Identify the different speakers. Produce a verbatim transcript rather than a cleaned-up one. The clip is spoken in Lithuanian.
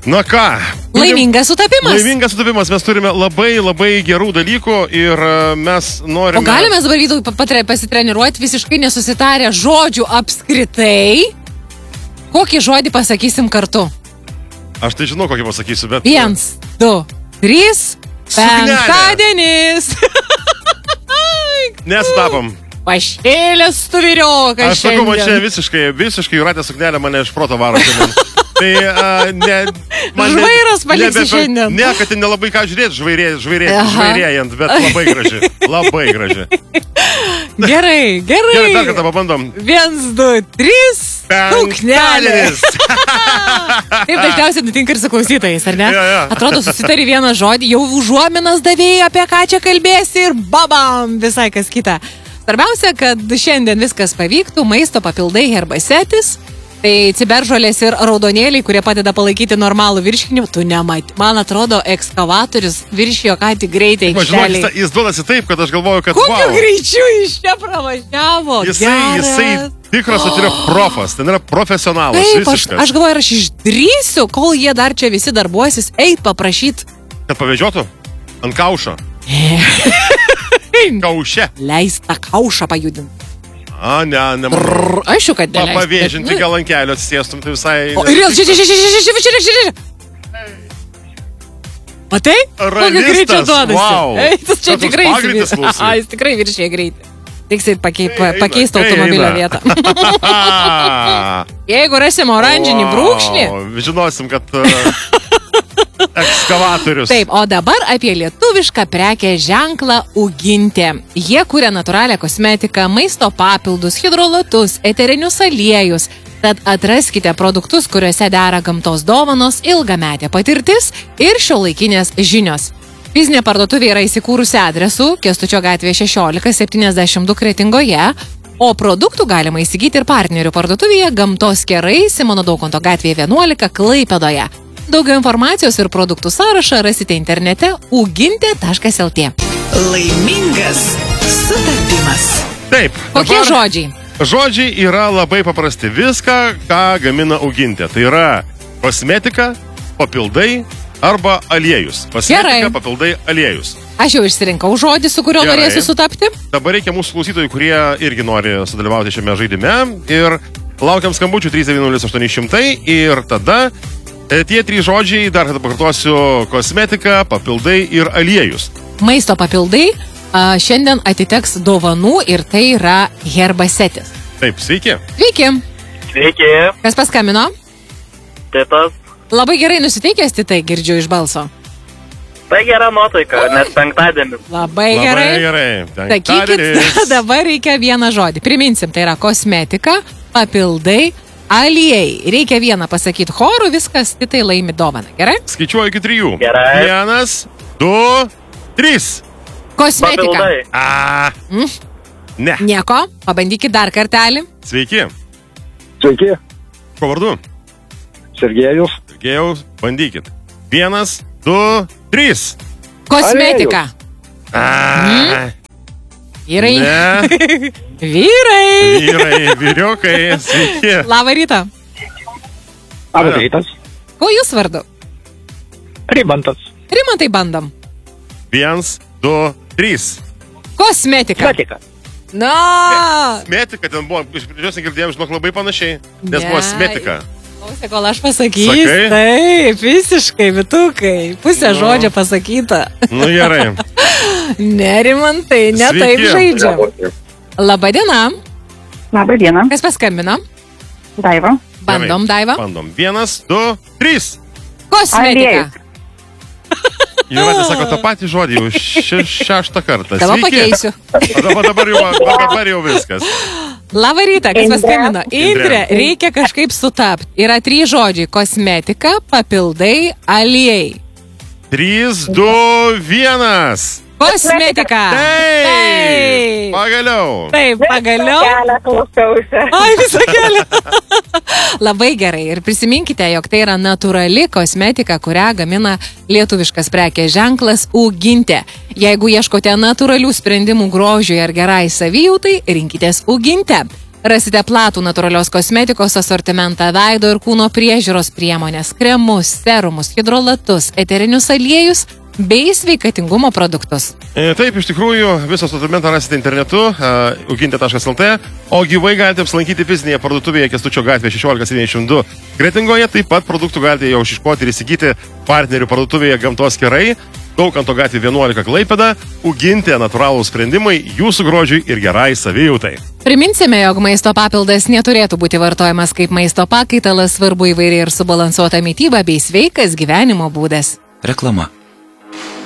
Speaker 1: Na ką?
Speaker 2: Laimingas sutapimas.
Speaker 1: Laimingas sutapimas. Mes turime labai, labai gerų dalykų ir mes norime...
Speaker 2: O galime dabar Vytautui pasitreniruoti visiškai nesusitarę žodžių apskritai? Kokį žodį pasakysim kartu?
Speaker 1: Aš tai žinau, kokį pasakysiu, bet...
Speaker 2: Viens, du, trys, penktadienis.
Speaker 1: Nesutapom.
Speaker 2: Pašėlės tu vyriokas šiandien.
Speaker 1: Aš sakau, man čia visiškai, visiškai Jūratė suknelė mane iš proto varo šiandien. Tai, uh, ne...
Speaker 2: Žvairas paliksi šiandien.
Speaker 1: Ne, kad nelabai ką žiūrėti, žvairė, žvairė, žvairėjant, bet labai graži. Labai graži.
Speaker 2: Gerai, gerai.
Speaker 1: Gerai, dar kartą pabandom.
Speaker 2: Viens, du, trys.
Speaker 1: Penktadienis.
Speaker 2: Taip dažniausiai nutinka ir su klausytojais, ar ne?
Speaker 1: Ja, ja.
Speaker 2: Atrodo, susitari vieną žodį, jau užuominas davėjai, apie ką čia kalbėsi ir babam, visai kas kita. Svarbiausia, kad šiandien viskas pavyktų, maisto papildai Herbacetis. Tai ciberžolės ir raudonėliai, kurie padeda palaikyti normalų virškinimą, tu nemat. Man atrodo, ekskavatorius viršijo ką tik greitai aikštelėj.
Speaker 1: Žinok, jis duodasi taip, kad aš galvoju, kad...
Speaker 2: Kokiu
Speaker 1: wow,
Speaker 2: greičiu iš čia pravažiavo.
Speaker 1: Jisai, jisai tikras, kad yra profas, ten yra profesionalas.
Speaker 2: Taip, aš, aš galvoju, aš išdrįsiu, kol jie dar čia visi darbuosis, eit paprašyt.
Speaker 1: Kad pavežiotų? Ant kaušo. Kauše.
Speaker 2: Leis tą kaušą pajudinti.
Speaker 1: A, ne, nemanau.
Speaker 2: Aš jau, kad neleis.
Speaker 1: Pavėžinti gal ant kelio atsisėstum, tai visai...
Speaker 2: O ir vėl, žiūrėk, žiūrėk, žiūrėk, žiūrėk, žiūrėk. Matai? Kokio greičio duodasi.
Speaker 1: Wow.
Speaker 2: Eis, čia tikrai įsivysi. A, jis tikrai viršė greitį. Tiks ir pakeisti automobilio vietą. Jeigu rasim oranžinį brūkšnį...
Speaker 1: Žinosim, kad... Ekskavatorius.
Speaker 2: Taip, o dabar apie lietuvišką prekę ženklą Ugintė. Jie kuria natūralią kosmetiką, maisto papildus, hidrolatus, eterinius aliejus. Tad atraskite produktus, kuriuose dera gamtos dovanos, ilgametė patirtis ir šiuolaikinės žinios. Fizinė parduotuvė yra įsikūrusi adresu Kęstučio gatvė šešiolika septyniasdešimt du Kretingoje, o produktų galima įsigyti ir partnerių parduotuvėje Gamtos kerai Simono Daukanto gatvėje vienuolika Klaipėdoje. Daugiau informacijos ir produktų sąrašą rasite internete ugintė taškas lt.
Speaker 3: Laimingas sutapimas.
Speaker 1: Taip.
Speaker 2: Kokie
Speaker 1: dabar
Speaker 2: žodžiai?
Speaker 1: Žodžiai yra labai paprasti. Viską, ką gamina Ugintė. Tai yra kosmetika, papildai arba aliejus. Kosmetika,
Speaker 2: Gerai.
Speaker 1: papildai, aliejus.
Speaker 2: Aš jau išsirinkau žodį, su kuriuo
Speaker 1: Gerai.
Speaker 2: norėsiu sutapti.
Speaker 1: Dabar reikia mūsų klausytojų, kurie irgi nori sudalyvauti šiame žaidime. Ir laukiam skambučių trys devyni nulis aštuoni šimtai ir tada... Tie trys žodžiai, dar kartą pakartosiu, kosmetika, papildai ir aliejus.
Speaker 2: Maisto papildai a, šiandien atiteks dovanų ir tai yra Herbacetis.
Speaker 1: Taip, sveiki.
Speaker 2: Sveiki.
Speaker 4: Sveiki.
Speaker 2: Kas paskambino?
Speaker 4: Titas.
Speaker 2: Labai gerai nusiteikęs, Titai, girdžiu iš balso.
Speaker 4: Tai gera nuotaika, nes penktadienis.
Speaker 2: Labai
Speaker 1: Labai
Speaker 2: gerai.
Speaker 1: gerai.
Speaker 2: Sakykit, dabar reikia vieną žodį. Priminsim, tai yra kosmetika, papildai, aliejai. Reikia vieną pasakyti chorų, viskas, Titai laimi dovaną. Gerai?
Speaker 1: Skaičiuoju iki trijų.
Speaker 4: Gerai.
Speaker 1: Vienas, du, trys.
Speaker 2: Kosmetika.
Speaker 4: Papildai.
Speaker 1: A.
Speaker 2: Mm.
Speaker 1: Ne.
Speaker 2: Nieko, pabandykit dar kartelį.
Speaker 1: Sveiki.
Speaker 5: Sveiki,
Speaker 1: Ko vardu?
Speaker 5: Sergejus.
Speaker 1: Sergėjau, bandykit. Vienas, du, trys.
Speaker 2: Kosmetika.
Speaker 1: A.
Speaker 2: Vyrai.
Speaker 1: Ne.
Speaker 2: Vyrai.
Speaker 1: Vyrai, vyriokai, sveiki.
Speaker 2: Labą rytą.
Speaker 5: Labas rytas.
Speaker 2: Ko jūs vardu?
Speaker 5: Rimantas.
Speaker 2: Rimantai bandom.
Speaker 1: Vienas, du, trys.
Speaker 2: Kosmetika.
Speaker 5: Kosmetika.
Speaker 2: Na.
Speaker 1: Smetika ten buvo, iš pradžios negirdėjom, žinok, labai panašiai, nes
Speaker 2: Ne.
Speaker 1: buvo smetika.
Speaker 2: Klausė, kol aš pasakysiu.
Speaker 1: Sakai?
Speaker 2: Taip, visiškai, vitukai. Pusė
Speaker 1: Nu.
Speaker 2: žodžio pasakyta.
Speaker 1: Nu gerai.
Speaker 2: Nerimantai, ne
Speaker 1: Sveiki.
Speaker 2: taip žaidžiam. Labadiena.
Speaker 6: Labą dieną,
Speaker 2: Kas paskambino?
Speaker 6: Daiva.
Speaker 2: Bandom,
Speaker 1: Gerai.
Speaker 2: Daiva.
Speaker 1: Bandom. Vienas, du, trys.
Speaker 2: Kosmetika.
Speaker 6: Aliejus.
Speaker 1: Jūratė sako tą patį žodį jau še, šeštą kartą.
Speaker 2: Dabar
Speaker 1: Sveiki.
Speaker 2: pakeisiu.
Speaker 1: O dabar, dabar, jau, dabar jau viskas.
Speaker 2: Labą rytą, kas
Speaker 6: Indrė.
Speaker 2: paskambino? Indrė,
Speaker 1: Indrė.
Speaker 2: reikia kažkaip sutapti. Yra trys žodžiai - kosmetika, papildai, aliejai.
Speaker 1: Trys, du, vienas.
Speaker 2: Kosmetika.
Speaker 1: Taip.
Speaker 2: Taip.
Speaker 1: Pagaliau.
Speaker 2: Taip, pagaliau.
Speaker 6: Kelią klausiausi.
Speaker 2: Ai, visą kelią. Labai gerai. Ir prisiminkite, jog tai yra natūrali kosmetika, kurią gamina lietuviškas prekės ženklas Ugintė. Jeigu ieškote natūralių sprendimų grožiui ar gerai savijautai, rinkitės Ugintę. Rasite platų natūralios kosmetikos asortimentą, veido ir kūno priežiūros priemonės, kremus, serumus, hidrolatus, eterinius aliejus bei sveikatingumo produktus.
Speaker 1: E, Taip, iš tikrųjų, visą asortimentą rasite internetu, uh, ugintė taškas el tė, o gyvai galite apsilankyti fizinėje parduotuvėje Kęstučio gatvė šešiolika septyniasdešimt du Kretingoje. Taip pat produktų galite jau išieškoti ir įsigyti partnerių parduotuvėje Gamtos kerai, Daukanto gatvė vienuolika Klaipėda. Ugintė natūralūs sprendimai jūsų grožiui ir gerai savijautai.
Speaker 2: Priminsime, jog maisto papildas neturėtų būti vartojamas kaip maisto pakaitalas, svarbu įvairiai ir subalansuota mytyba bei sveikas gyvenimo būdas.
Speaker 7: Reklama.